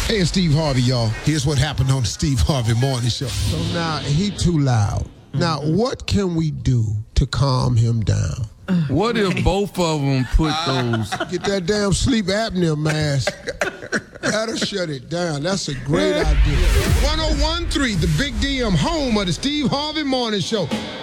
Hey, it's Steve Harvey, y'all. Here's what happened on the Steve Harvey Morning Show. So now he too loud. Now, what can we do to calm him down? What if both of them put those... Get that damn sleep apnea mask. That'll shut it down. That's a great idea. 1013, the Big DM, home of the Steve Harvey Morning Show.